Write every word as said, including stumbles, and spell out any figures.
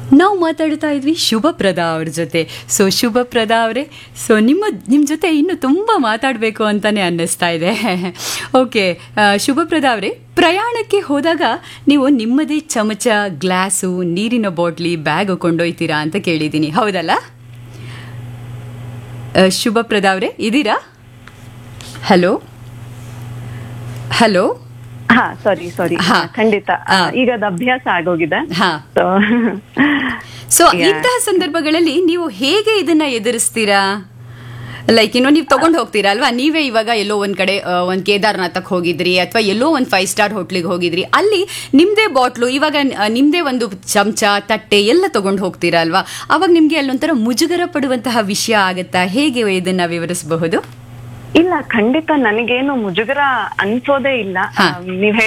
ನಾವು ಮಾತಾಡ್ತಾ ಇದ್ವಿ ಶುಭಪ್ರದಾ ಅವ್ರ ಜೊತೆ. ಸೊ ಶುಭಪ್ರದಾ ಅವರೇ, ಸೊ ನಿಮ್ಮ ನಿಮ್ಮ ಜೊತೆ ಇನ್ನು ತುಂಬ ಮಾತಾಡಬೇಕು ಅಂತಾನೆ ಅನ್ನಿಸ್ತಾ ಇದೆ. ಓಕೆ, ಶುಭಪ್ರದಾ ಅವರೇ, ಪ್ರಯಾಣಕ್ಕೆ ಹೋದಾಗ ನೀವು ನಿಮ್ಮದೇ ಚಮಚ, ಗ್ಲಾಸು, ನೀರಿನ ಬಾಟ್ಲಿ, ಬ್ಯಾಗ್ ಕೊಂಡೊಯ್ತೀರಾ ಅಂತ ಕೇಳಿದ್ದೀನಿ, ಹೌದಲ್ಲ? ಶುಭಪ್ರದಾ ಅವರೇ ಇದ್ದೀರಾ? ಹಲೋ ಹಲೋ ಹಾ ಸಾರಿ ಸಾರಿ ಖಂಡಿತ ಈಗ ಅದು ಅಭ್ಯಾಸ ಆಗೋಗಿದೆ. ಸೊ ಇಂತಹ ಸಂದರ್ಭಗಳಲ್ಲಿ ನೀವು ಹೇಗೆ ಇದನ್ನ ಎದುರಿಸ್ತೀರಾ? ಲೈಕ್ ಏನೋ ನೀವು ತಗೊಂಡು ಹೋಗ್ತೀರಾ ಅಲ್ವಾ, ನೀವೇ ಇವಾಗ ಎಲ್ಲೋ ಒಂದ್ ಕಡೆ ಒಂದ್ ಕೇದಾರ್ನಾಥಕ್ಕೆ ಹೋಗಿದ್ರಿ ಅಥವಾ ಎಲ್ಲೋ ಒಂದ್ ಫೈವ್ ಸ್ಟಾರ್ ಹೋಟ್ಲಿಗೆ ಹೋಗಿದ್ರಿ, ಅಲ್ಲಿ ನಿಮ್ದೇ ಬಾಟ್ಲು, ಇವಾಗ ನಿಮ್ದೇ ಒಂದು ಚಮಚ, ತಟ್ಟೆ ಎಲ್ಲ ತಗೊಂಡು ಹೋಗ್ತೀರಾ ಅಲ್ವಾ, ಅವಾಗ ನಿಮ್ಗೆ ಅಲ್ಲೊಂಥರ ಮುಜುಗರ ಪಡುವಂತಹ ವಿಷಯ ಆಗತ್ತಾ? ಹೇಗೆ ಇದನ್ನ ವಿವರಿಸಬಹುದು? ಇಲ್ಲ, ಖಂಡಿತ ನನಗೇನು ಮುಜುಗರ ಅನ್ಸೋದೇ ಇಲ್ಲ. ನೀವ್